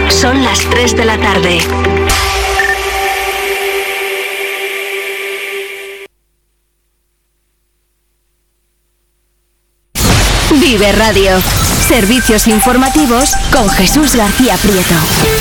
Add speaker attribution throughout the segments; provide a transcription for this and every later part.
Speaker 1: Son las 3 de la tarde. Vive Radio. Servicios informativos con Jesús García Prieto.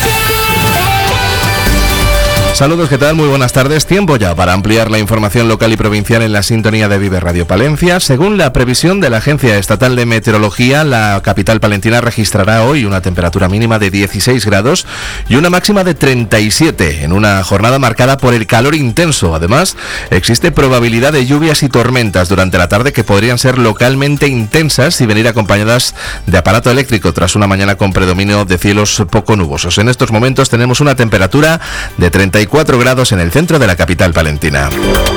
Speaker 2: Saludos, ¿qué tal? Muy buenas tardes. Tiempo ya para ampliar la información local y provincial en la sintonía de Vive Radio Palencia. Según la previsión de la Agencia Estatal de Meteorología, la capital palentina registrará hoy una temperatura mínima de 16 grados y una máxima de 37, en una jornada marcada por el calor intenso. Además, existe probabilidad de lluvias y tormentas durante la tarde que podrían ser localmente intensas y venir acompañadas de aparato eléctrico tras una mañana con predominio de cielos poco nubosos. En estos momentos tenemos una temperatura de 34 grados en el centro de la capital palentina.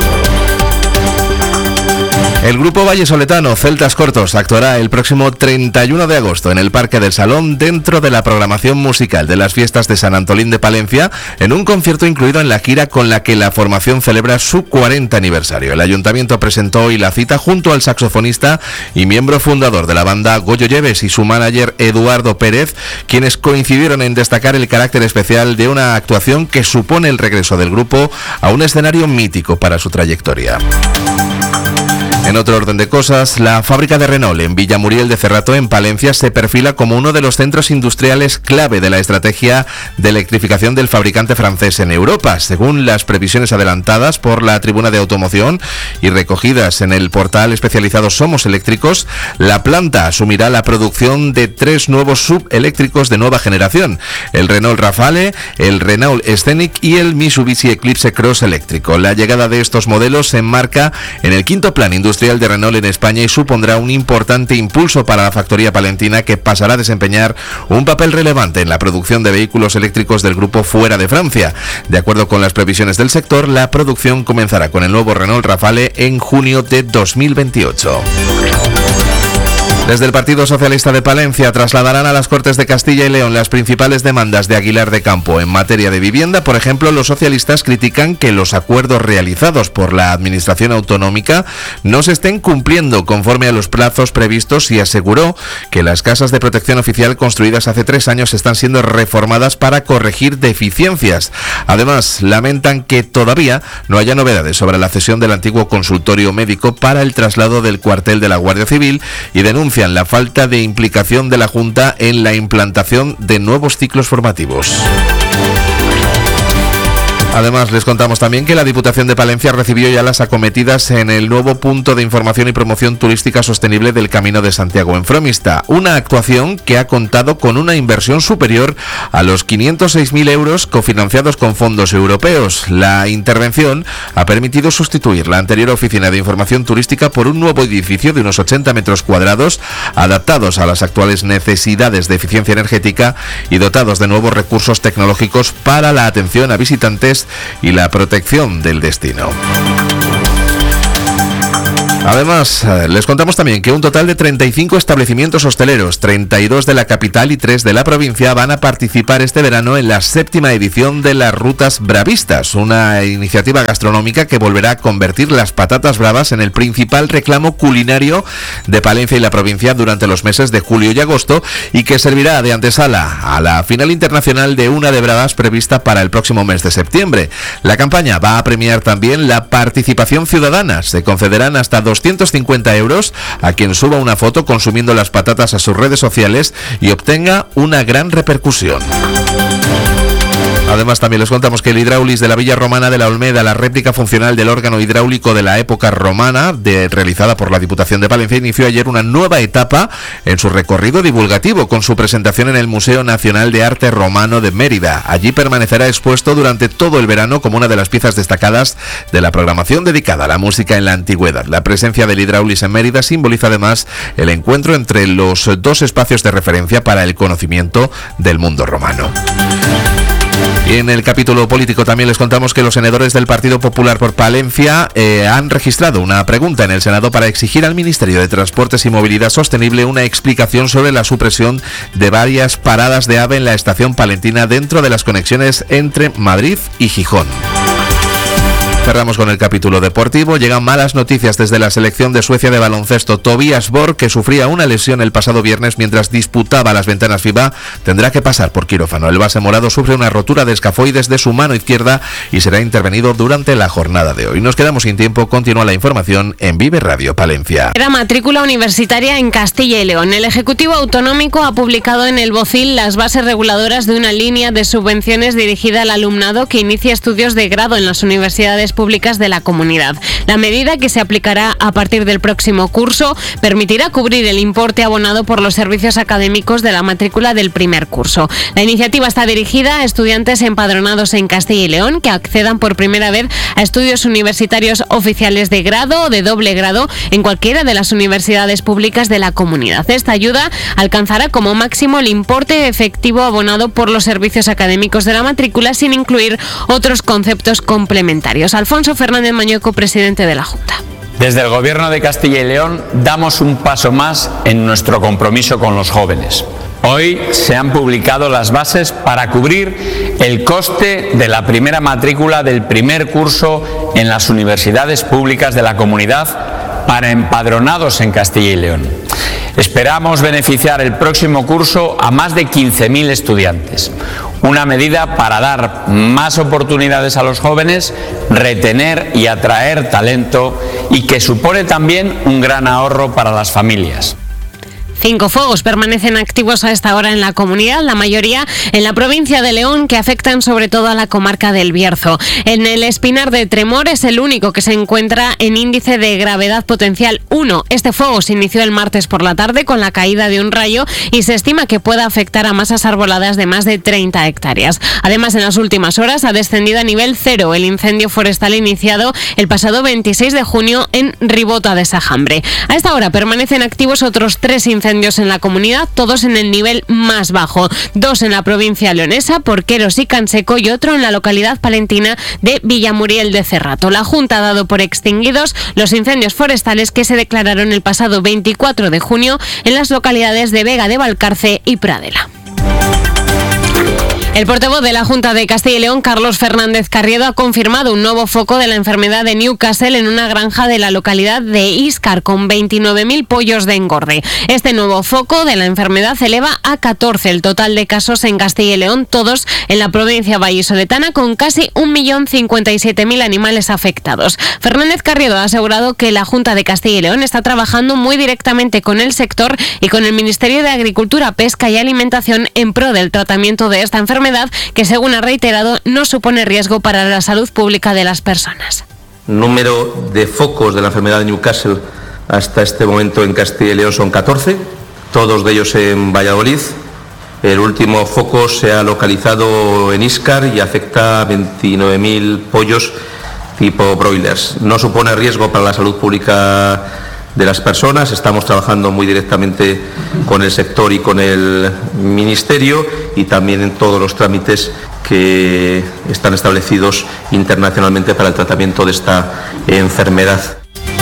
Speaker 2: El grupo vallesoletano Celtas Cortos actuará el próximo 31 de agosto en el Parque del Salón dentro de la programación musical de las fiestas de San Antolín de Palencia, en un concierto incluido en la gira con la que la formación celebra su 40 aniversario. El ayuntamiento presentó hoy la cita junto al saxofonista y miembro fundador de la banda Goyo Lleves y su manager Eduardo Pérez, quienes coincidieron en destacar el carácter especial de una actuación que supone el regreso del grupo a un escenario mítico para su trayectoria. En otro orden de cosas, la fábrica de Renault en Villamuriel de Cerrato, en Palencia, se perfila como uno de los centros industriales clave de la estrategia de electrificación del fabricante francés en Europa. Según las previsiones adelantadas por la Tribuna de Automoción y recogidas en el portal especializado Somos Eléctricos, la planta asumirá la producción de 3 nuevos subeléctricos de nueva generación: el Renault Rafale, el Renault Scenic y el Mitsubishi Eclipse Cross eléctrico. La llegada de estos modelos se enmarca en el quinto plan industrial de Renault en España y supondrá un importante impulso para la factoría palentina, que pasará a desempeñar un papel relevante en la producción de vehículos eléctricos del grupo fuera de Francia. De acuerdo con las previsiones del sector, la producción comenzará con el nuevo Renault Rafale en junio de 2028. Desde el Partido Socialista de Palencia trasladarán a las Cortes de Castilla y León las principales demandas de Aguilar de Campo en materia de vivienda. Por ejemplo, los socialistas critican que los acuerdos realizados por la Administración Autonómica no se estén cumpliendo conforme a los plazos previstos, y aseguró que las casas de protección oficial construidas hace 3 años están siendo reformadas para corregir deficiencias. Además, lamentan que todavía no haya novedades sobre la cesión del antiguo consultorio médico para el traslado del cuartel de la Guardia Civil y denuncian la falta de implicación de la Junta en la implantación de nuevos ciclos formativos. Además, les contamos también que la Diputación de Palencia recibió ya las acometidas en el nuevo punto de información y promoción turística sostenible del Camino de Santiago en Fromista, una actuación que ha contado con una inversión superior a los 506.000 euros cofinanciados con fondos europeos. La intervención ha permitido sustituir la anterior oficina de información turística por un nuevo edificio de unos 80 metros cuadrados, adaptados a las actuales necesidades de eficiencia energética y dotados de nuevos recursos tecnológicos para la atención a visitantes y la protección del destino. Además, les contamos también que un total de 35 establecimientos hosteleros, 32 de la capital y 3 de la provincia, van a participar este verano en la 7ª edición de las Rutas Bravistas, una iniciativa gastronómica que volverá a convertir las patatas bravas en el principal reclamo culinario de Palencia y la provincia durante los meses de julio y agosto, y que servirá de antesala a la final internacional de Una de Bravas prevista para el próximo mes de septiembre. La campaña va a premiar también la participación ciudadana. Se concederán hasta 250 euros a quien suba una foto consumiendo las patatas a sus redes sociales y obtenga una gran repercusión. Además, también les contamos que el hidráulis de la Villa Romana de la Olmeda, la réplica funcional del órgano hidráulico de la época romana, realizada por la Diputación de Palencia, inició ayer una nueva etapa en su recorrido divulgativo con su presentación en el Museo Nacional de Arte Romano de Mérida. Allí permanecerá expuesto durante todo el verano como una de las piezas destacadas de la programación dedicada a la música en la antigüedad. La presencia del hidráulis en Mérida simboliza además el encuentro entre los dos espacios de referencia para el conocimiento del mundo romano. Y en el capítulo político también les contamos que los senadores del Partido Popular por Palencia han registrado una pregunta en el Senado para exigir al Ministerio de Transportes y Movilidad Sostenible una explicación sobre la supresión de varias paradas de AVE en la estación palentina dentro de las conexiones entre Madrid y Gijón. Cerramos con el capítulo deportivo. Llegan malas noticias desde la selección de Suecia de baloncesto. Tobias Borg, que sufría una lesión el pasado viernes mientras disputaba las ventanas FIBA, tendrá que pasar por quirófano. El base morado sufre una rotura de escafoides de su mano izquierda y será intervenido durante la jornada de hoy. Nos quedamos sin tiempo. Continúa la información en Vive Radio Palencia.
Speaker 3: Era matrícula universitaria en Castilla y León. El Ejecutivo Autonómico ha publicado en el BOCIL las bases reguladoras de una línea de subvenciones dirigida al alumnado que inicia estudios de grado en las universidades públicas de la comunidad. La medida, que se aplicará a partir del próximo curso, permitirá cubrir el importe abonado por los servicios académicos de la matrícula del primer curso. La iniciativa está dirigida a estudiantes empadronados en Castilla y León que accedan por primera vez a estudios universitarios oficiales de grado o de doble grado en cualquiera de las universidades públicas de la comunidad. Esta ayuda alcanzará como máximo el importe efectivo abonado por los servicios académicos de la matrícula, sin incluir otros conceptos complementarios. Alfonso Fernández Mañueco, presidente de la Junta.
Speaker 4: Desde el Gobierno de Castilla y León damos un paso más en nuestro compromiso con los jóvenes. Hoy se han publicado las bases para cubrir el coste de la primera matrícula del primer curso en las universidades públicas de la comunidad para empadronados en Castilla y León. Esperamos beneficiar el próximo curso a más de 15.000 estudiantes. Una medida para dar más oportunidades a los jóvenes, retener y atraer talento, y que supone también un gran ahorro para las familias.
Speaker 3: 5 fuegos permanecen activos a esta hora en la comunidad, la mayoría en la provincia de León, que afectan sobre todo a la comarca del Bierzo. En el Espinar de Tremor es el único que se encuentra en índice de gravedad potencial 1. Este fuego se inició el martes por la tarde con la caída de un rayo y se estima que pueda afectar a masas arboladas de más de 30 hectáreas. Además, en las últimas horas ha descendido a nivel 0 el incendio forestal iniciado el pasado 26 de junio en Ribota de Sajambre. A esta hora permanecen activos otros 3 incendios en la comunidad, todos en el nivel más bajo. 2 en la provincia leonesa, Porqueros y Canseco, y otro en la localidad palentina de Villamuriel de Cerrato. La Junta ha dado por extinguidos los incendios forestales que se declararon el pasado 24 de junio en las localidades de Vega de Valcarce y Pradela. El portavoz de la Junta de Castilla y León, Carlos Fernández Carriedo, ha confirmado un nuevo foco de la enfermedad de Newcastle en una granja de la localidad de Íscar, con 29.000 pollos de engorde. Este nuevo foco de la enfermedad eleva a 14 el total de casos en Castilla y León, todos en la provincia vallisoletana, con casi 1.057.000 animales afectados. Fernández Carriedo ha asegurado que la Junta de Castilla y León está trabajando muy directamente con el sector y con el Ministerio de Agricultura, Pesca y Alimentación en pro del tratamiento de esta enfermedad, que, según ha reiterado, no supone riesgo para la salud pública de las personas.
Speaker 5: Número de focos de la enfermedad de Newcastle hasta este momento en Castilla y León son 14, todos de ellos en Valladolid. El último foco se ha localizado en Íscar y afecta a 29.000 pollos tipo broilers. No supone riesgo para la salud pública de las personas. Estamos trabajando muy directamente con el sector y con el Ministerio, y también en todos los trámites que están establecidos internacionalmente para el tratamiento de esta enfermedad.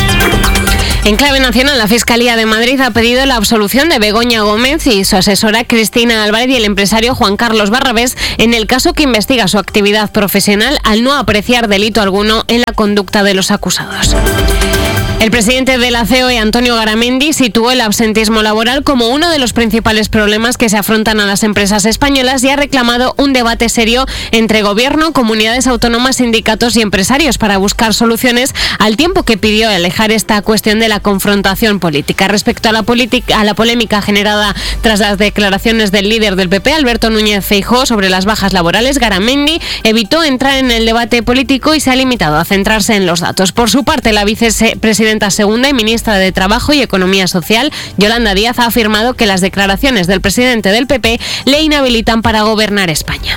Speaker 3: En clave nacional, la Fiscalía de Madrid ha pedido la absolución de Begoña Gómez y su asesora Cristina Álvarez y el empresario Juan Carlos Barrabés en el caso que investiga su actividad profesional, al no apreciar delito alguno en la conducta de los acusados. El presidente de la COE, Antonio Garamendi, situó el absentismo laboral como uno de los principales problemas que se afrontan a las empresas españolas y ha reclamado un debate serio entre gobierno, comunidades autónomas, sindicatos y empresarios para buscar soluciones, al tiempo que pidió alejar esta cuestión de la confrontación política. Respecto a la polémica generada tras las declaraciones del líder del PP, Alberto Núñez Feijóo, sobre las bajas laborales, Garamendi evitó entrar en el debate político y se ha limitado a centrarse en los datos. Por su parte, la vicepresidenta segunda y ministra de Trabajo y Economía Social, Yolanda Díaz, ha afirmado que las declaraciones del presidente del PP le inhabilitan para gobernar España.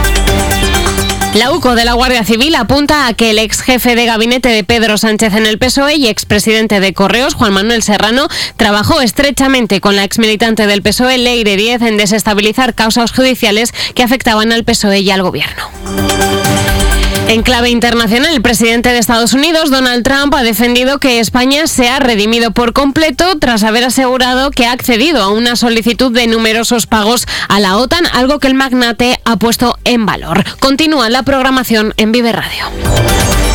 Speaker 3: La UCO de la Guardia Civil apunta a que el ex jefe de gabinete de Pedro Sánchez en el PSOE y expresidente de Correos, Juan Manuel Serrano, trabajó estrechamente con la exmilitante del PSOE, Leire Díez, en desestabilizar causas judiciales que afectaban al PSOE y al gobierno. En clave internacional, el presidente de Estados Unidos, Donald Trump, ha defendido que España se ha redimido por completo tras haber asegurado que ha accedido a una solicitud de numerosos pagos a la OTAN, algo que el magnate ha puesto en valor. Continúa la programación en Vive Radio.